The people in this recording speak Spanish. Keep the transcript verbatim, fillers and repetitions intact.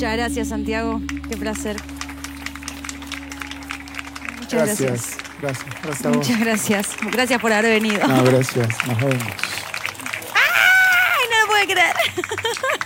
Muchas gracias, Santiago. Qué placer. Muchas gracias. Gracias, gracias. Gracias a vos. Muchas gracias. Gracias por haber venido. No, gracias. Nos vemos. ¡Ay, no lo puedo creer!